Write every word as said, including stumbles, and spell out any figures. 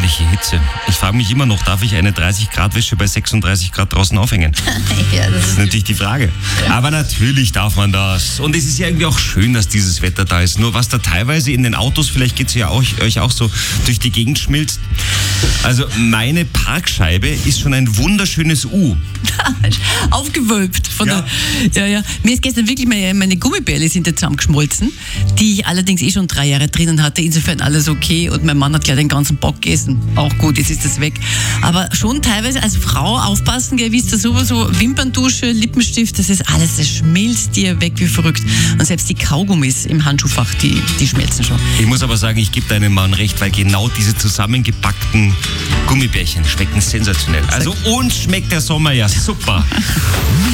unglaubliche Hitze. Ich frage mich immer noch, darf ich eine dreißig Grad Wäsche bei sechsunddreißig Grad draußen aufhängen? Ja, das Das ist natürlich die Frage. Aber natürlich darf man das. Und es ist ja irgendwie auch schön, dass dieses Wetter da ist. Nur was da teilweise in den Autos, vielleicht geht es ja auch, euch auch so, durch die Gegend schmilzt. Also meine Parkscheibe ist schon ein wunderschönes U. Aufgewölbt. Von Ja. Der, ja, ja. Mir ist gestern wirklich meine, meine Gummibärle sind jetzt zusammengeschmolzen, die ich allerdings eh schon drei Jahre drinnen hatte. Insofern alles okay. Und mein Mann hat gleich den ganzen Bock gegessen. Auch gut, jetzt ist das weg. Aber schon teilweise als Frau aufpassen, gell, wisst ihr sowieso, Wimperndusche, Lippenstift, das ist alles, das schmilzt dir weg wie verrückt. Und selbst die Kaugummis im Handschuhfach, die, die schmelzen schon. Ich muss aber sagen, ich gebe deinem Mann recht, weil genau diese zusammengepackten Gummibärchen schmecken sensationell. Also uns schmeckt der Sommer ja super.